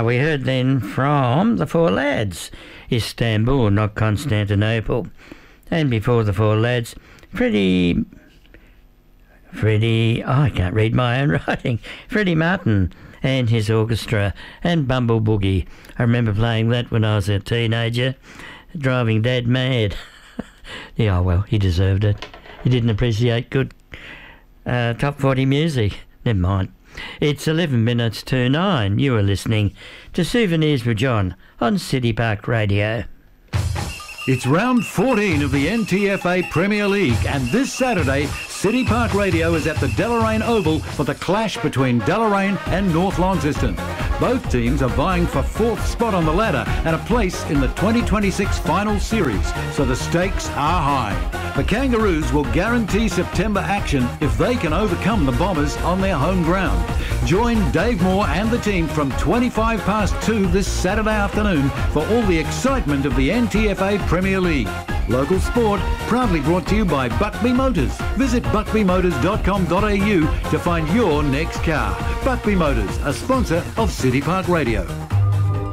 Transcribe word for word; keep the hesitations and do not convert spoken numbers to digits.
we heard then from the Four Lads, Istanbul, not Constantinople. And before the Four Lads, Freddie... Freddie... Oh, I can't read my own writing. Freddie Martin and his orchestra, and Bumble Boogie. I remember playing that when I was a teenager, driving Dad mad. Yeah, well, he deserved it. He didn't appreciate good uh, top forty music. Never mind. It's eleven minutes to nine. You are listening to Souvenirs with John on City Park Radio. It's round fourteen of the N T F A Premier League, and this Saturday, City Park Radio is at the Deloraine Oval for the clash between Deloraine and North Launceston. Both teams are vying for fourth spot on the ladder and a place in the twenty twenty-six final series, so the stakes are high. The Kangaroos will guarantee September action if they can overcome the Bombers on their home ground. Join Dave Moore and the team from twenty-five past two this Saturday afternoon for all the excitement of the N T F A Premier League. Local sport proudly brought to you by Buckby Motors. Visit buckby motors dot com dot a u to find your next car. Buckby Motors, a sponsor of City Park Radio.